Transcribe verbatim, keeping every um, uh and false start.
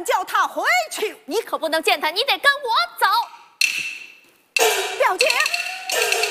叫他回去。 你可不能见他，你得跟我走。